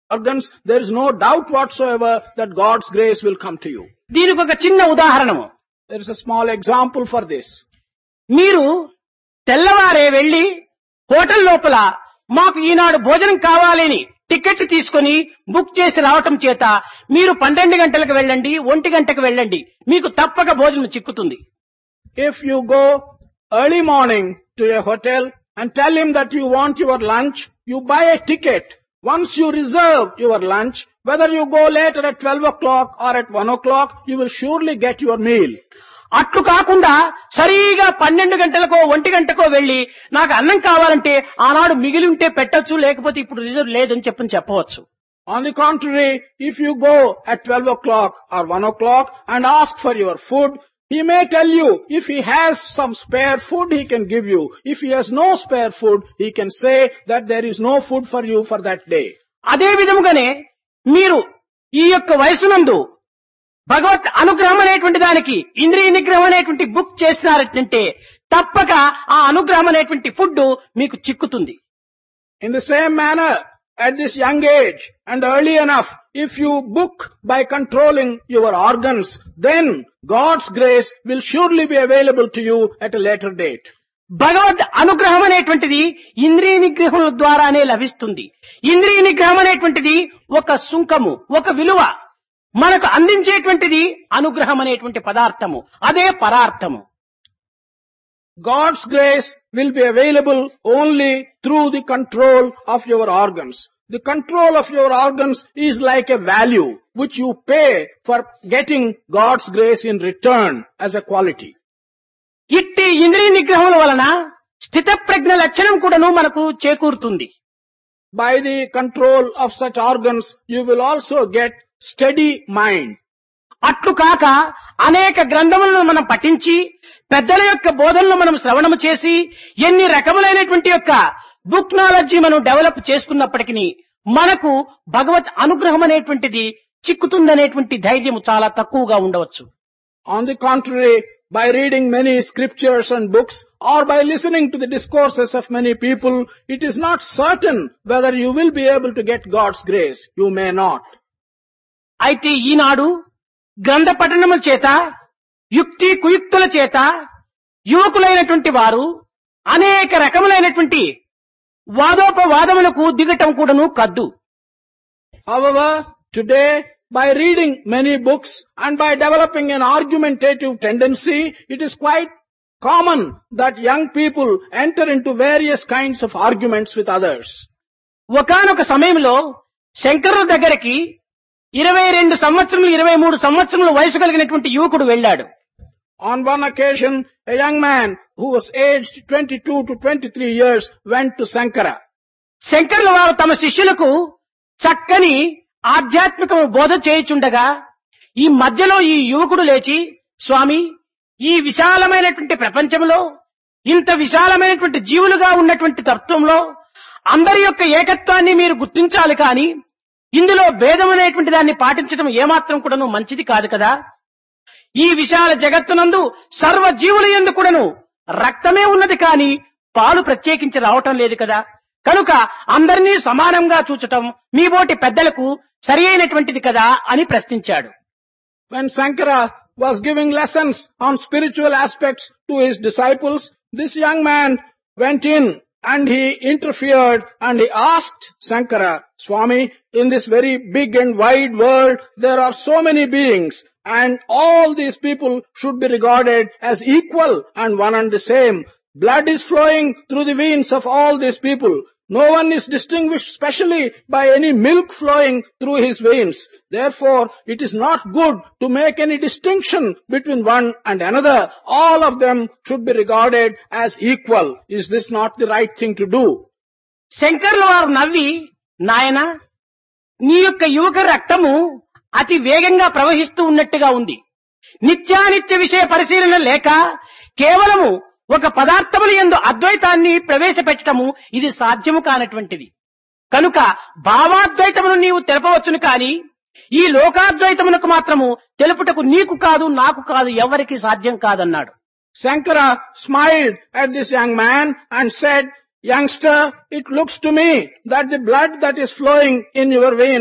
organs, there is no doubt whatsoever that God's grace will come to you. దీనికి ఒక చిన్న ఉదాహరణము. There is a small example for this. మీరు తెల్లవారే వెళ్లి hotel లోపల మాకు ఈనాడు భోజనం కావాలని టికెట్ తీసుకుని బుక్ చేసి రావటం చేత మీరు 12 గంటలకు వెళ్ళండి, 1 గంటకు వెళ్ళండి, మీకు తప్పక భోజనం చిక్కుతుంది. If you go early morning to a hotel and tell him that you want your lunch, you buy a ticket. Once you reserve your lunch, whether you go later at 12 o'clock or at 1 o'clock, you will surely get your meal. అట్లు కాకుండా సరిగా 12 గంటలకో 1 గంటకో వెళ్లి నాకు అన్నం కావాలంటే ఆనాడు మిగిలి ఉంటే పెట్టొచ్చు, లేకపోతే ఇప్పుడు రిజర్వ్ లేదని చెప్పవచ్చు. On the contrary, if you go at 12 o'clock or 1 o'clock and ask for your food, he may tell you if he has some spare food he can give you. If he has no spare food, he can say that there is no food for you for that day. అదే విధముగానే మీరు ఈ యొక్క వయసునందు భగవత్ అనుగ్రహం అనేటువంటి దానికి ఇంద్రియ నిగ్రహం అనేటువంటి బుక్ చేసినారంటే తప్పక ఆ అనుగ్రహం అనేటువంటి ఫుడ్ మీకు చిక్కుతుంది. In the same manner, at this young age and early enough, if you book by controlling your organs, then God's grace will surely be available to you at a later date. భగవద్ అనుగ్రహం అనేటువంటిది ఇంద్రియ నిగ్రహం ద్వారానే లభిస్తుంది. ఇంద్రియ నిగ్రహం అనేటువంటిది ఒక సుంకము, ఒక విలువ. మనకు అందించేటువంటిది అనుగ్రహం అనేటువంటి పదార్థము, అదే పరార్థము. God's grace will be available only through the control of your organs. The control of your organs is like a value which you pay for getting God's grace in return as a quality. ఇట్టి ఇంద్రియ నిగ్రహం వలన స్థిత ప్రజ్ఞ లక్షణం కూడాను మనకు చేకూరుతుంది. By the control of such organs, you will also get steady mind. అట్లు కాక అనేక గ్రంథములను మనం పఠించి పెద్దల యొక్క బోధనలు మనం శ్రవణము చేసి ఎన్ని రకములైనటువంటి యొక్క బుక్ నాలెడ్జి మనం డెవలప్ చేసుకున్నప్పటికీ మనకు భగవత్ అనుగ్రహం అనేటువంటిది చిక్కుతుందనేటువంటి ధైర్యం చాలా తక్కువగా ఉండవచ్చు. On the contrary, by reading many scriptures and books or by listening to the discourses of many people, it is not certain whether you will be able to get God's grace. You may not. అయితే ఈనాడు గ్రంథ పఠనముల చేత యుక్తి కుయుక్తుల చేత యువకులైనటువంటి వారు అనేక రకములైనటువంటి వాదోపవాదములకు దిగటం కూడాను కద్దు. However, today, by reading many books and by developing an argumentative tendency, it is quite common that young people enter into various kinds of arguments with others. ఒకానొక సమయంలో శంకరుల దగ్గరికి 22 సంవత్సరములు 23 సంవత్సరముల వయసు కలిగినటువంటి యువకుడు వెళ్ళాడు. On one occasion, a young man who was aged 22 to 23 years went to Sankara. శంకరుల వారు తమ శిష్యులకు చక్కని ఆధ్యాత్మిక బోధ చేయుచుండగా ఈ మధ్యలో ఈ యువకుడు లేచి, స్వామి, ఈ విశాలమైనటువంటి ప్రపంచంలో ఇంత విశాలమైనటువంటి జీవులుగా ఉన్నటువంటి తత్వంలో అందరి యొక్క ఏకత్వాన్ని మీరు గుర్తించాలి, కానీ ఇందులో భేదం అనేటువంటి దాన్ని పాటించడం ఏమాత్రం కూడాను మంచిది కాదు కదా. ఈ విశాల జగత్తునందు సర్వ జీవుల యందు కూడాను రక్తమే ఉన్నది, కానీ పాలు ప్రత్యేకించి రావటం లేదు కదా. కనుక అందరినీ సమానంగా చూచటం మీ బోటి పెద్దలకు సరి అయినటువంటిది కదా అని ప్రశ్నించాడు. When Sankara was giving lessons on spiritual aspects to his disciples, this young man went in and he interfered and he asked Sankara, Swami, in this very big and wide world, there are so many beings and all these people should be regarded as equal and one and the same. Blood is flowing through the veins of all these people. No one is distinguished specially by any milk flowing through his veins. Therefore, it is not good to make any distinction between one and another. All of them should be regarded as equal. Is this not the right thing to do? శంకర్ల వారు నవ్వి, నాయనా, నీ యొక్క యువక రక్తము అతి వేగంగా ప్రవహిస్తూ ఉన్నట్టుగా ఉంది. నిత్యానిత్య విషయ పరిశీలన లేక కేవలము ఒక పదార్థముల యందు అద్వైతాన్ని ప్రవేశపెట్టడము ఇది సాధ్యము కానటువంటిది. కనుక భావాద్వైతమును నీవు తెలపవచ్చును, కానీ ఈ లోకాద్వైతమునకు మాత్రము తెలుపుటకు నీకు కాదు, నాకు కాదు, ఎవరికి సాధ్యం కాదన్నాడు. Sankara smiled at this young man and said, Youngster, it looks to me that the blood that is flowing in your veins